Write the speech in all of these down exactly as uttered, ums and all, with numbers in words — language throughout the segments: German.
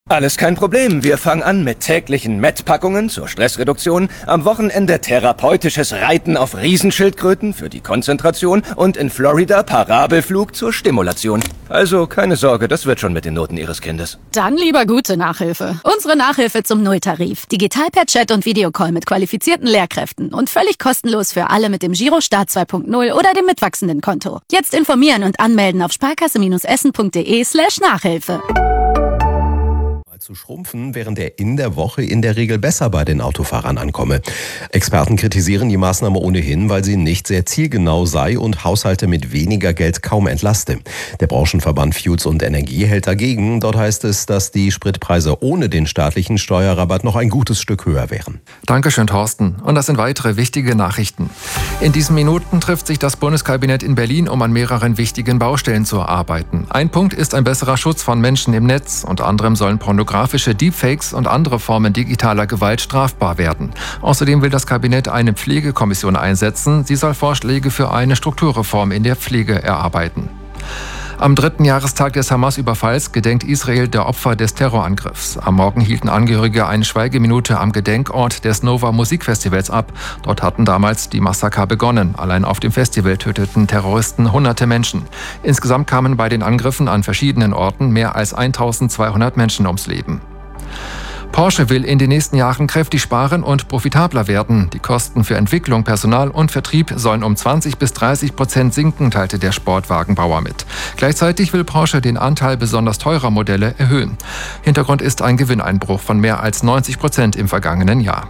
Alles kein Problem. Wir fangen an mit täglichen Met-Packungen zur Stressreduktion, am Wochenende therapeutisches Reiten auf Riesenschildkröten für die Konzentration und in Florida Parabelflug zur Stimulation. Also keine Sorge, das wird schon mit den Noten Ihres Kindes. Dann lieber gute Nachhilfe. Unsere Nachhilfe zum Nulltarif. Digital per Chat und Videocall mit qualifizierten Lehrkräften und völlig kostenlos für alle mit dem Girostart zwei Punkt null oder dem mitwachsenden Konto. Jetzt informieren und anmelden auf sparkasse-essen.de slash Nachhilfe. Zu schrumpfen, während er in der Woche in der Regel besser bei den Autofahrern ankomme. Experten kritisieren die Maßnahme ohnehin, weil sie nicht sehr zielgenau sei und Haushalte mit weniger Geld kaum entlaste. Der Branchenverband Fuels und Energie hält dagegen. Dort heißt es, dass die Spritpreise ohne den staatlichen Steuerrabatt noch ein gutes Stück höher wären. Dankeschön, Thorsten. Und das sind weitere wichtige Nachrichten. In diesen Minuten trifft sich das Bundeskabinett in Berlin, um an mehreren wichtigen Baustellen zu arbeiten. Ein Punkt ist ein besserer Schutz von Menschen im Netz. Unter anderem sollen Pornografische Deepfakes und andere Formen digitaler Gewalt strafbar werden. Außerdem will das Kabinett eine Pflegekommission einsetzen. Sie soll Vorschläge für eine Strukturreform in der Pflege erarbeiten. Am dritten Jahrestag des Hamas-Überfalls gedenkt Israel der Opfer des Terrorangriffs. Am Morgen hielten Angehörige eine Schweigeminute am Gedenkort des Nova Musikfestivals ab. Dort hatten damals die Massaker begonnen. Allein auf dem Festival töteten Terroristen hunderte Menschen. Insgesamt kamen bei den Angriffen an verschiedenen Orten mehr als eintausendzweihundert Menschen ums Leben. Porsche will in den nächsten Jahren kräftig sparen und profitabler werden. Die Kosten für Entwicklung, Personal und Vertrieb sollen um zwanzig bis dreißig Prozent sinken, teilte der Sportwagenbauer mit. Gleichzeitig will Porsche den Anteil besonders teurer Modelle erhöhen. Hintergrund ist ein Gewinneinbruch von mehr als neunzig Prozent im vergangenen Jahr.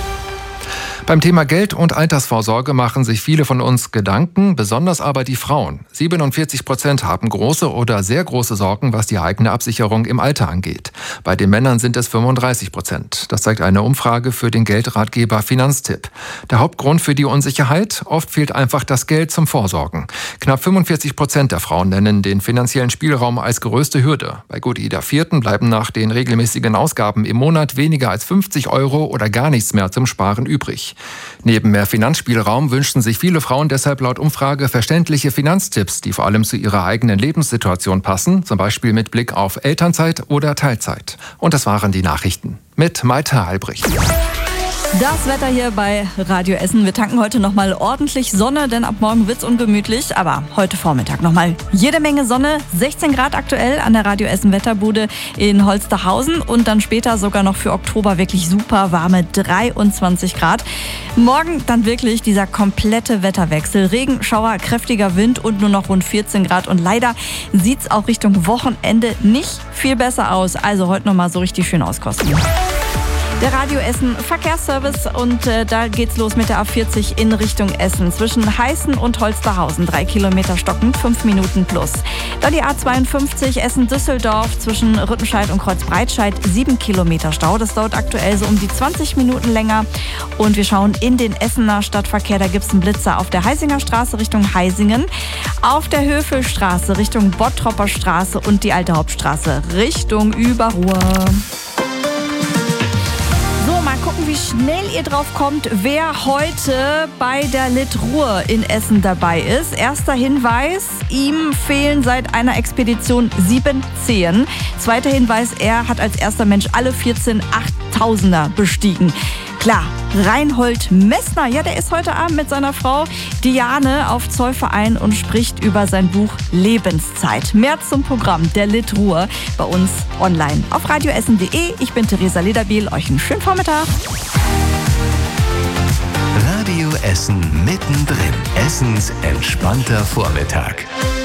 Beim Thema Geld und Altersvorsorge machen sich viele von uns Gedanken, besonders aber die Frauen. siebenundvierzig Prozent haben große oder sehr große Sorgen, was die eigene Absicherung im Alter angeht. Bei den Männern sind es fünfunddreißig Prozent. Das zeigt eine Umfrage für den Geldratgeber Finanztipp. Der Hauptgrund für die Unsicherheit? Oft fehlt einfach das Geld zum Vorsorgen. Knapp fünfundvierzig Prozent der Frauen nennen den finanziellen Spielraum als größte Hürde. Bei gut jeder Vierten bleiben nach den regelmäßigen Ausgaben im Monat weniger als fünfzig Euro oder gar nichts mehr zum Sparen übrig. Neben mehr Finanzspielraum wünschen sich viele Frauen deshalb laut Umfrage verständliche Finanztipps, die vor allem zu ihrer eigenen Lebenssituation passen, zum Beispiel mit Blick auf Elternzeit oder Teilzeit. Und das waren die Nachrichten mit Maite Albrecht. Das Wetter hier bei Radio Essen. Wir tanken heute nochmal ordentlich Sonne, denn ab morgen wird's ungemütlich. Aber heute Vormittag nochmal jede Menge Sonne. sechzehn Grad aktuell an der Radio Essen Wetterbude in Holsterhausen. Und dann später sogar noch für Oktober wirklich super warme dreiundzwanzig Grad. Morgen dann wirklich dieser komplette Wetterwechsel. Regen, Schauer, kräftiger Wind und nur noch rund vierzehn Grad. Und leider sieht's auch Richtung Wochenende nicht viel besser aus. Also heute nochmal so richtig schön auskosten. Der Radio Essen Verkehrsservice und äh, da geht's los mit der A vierzig in Richtung Essen. Zwischen Heißen und Holsterhausen drei Kilometer stockend, fünf Minuten plus. Dann die A zweiundfünfzig Essen-Düsseldorf zwischen Rüttenscheid und Kreuzbreitscheid, sieben Kilometer Stau. Das dauert aktuell so um die zwanzig Minuten länger. Und wir schauen in den Essener Stadtverkehr. Da gibt's einen Blitzer auf der Heisinger Straße Richtung Heisingen, auf der Höfelstraße Richtung Bottropper Straße und die Alte Hauptstraße Richtung Überruhr. Mal gucken, wie schnell ihr drauf kommt, wer heute bei der Litruhr in Essen dabei ist. Erster Hinweis, ihm fehlen seit einer Expedition sieben Zehen. Zweiter Hinweis, er hat als erster Mensch alle vierzehn Achttausender bestiegen. Klar, Reinhold Messner, ja, der ist heute Abend mit seiner Frau Diane auf Zollverein und spricht über sein Buch Lebenszeit. Mehr zum Programm der Litruhr bei uns online auf radioessen punkt de. Ich bin Theresa Lederbiel, euch einen schönen Vormittag. Radio Essen mittendrin. Essens entspannter Vormittag.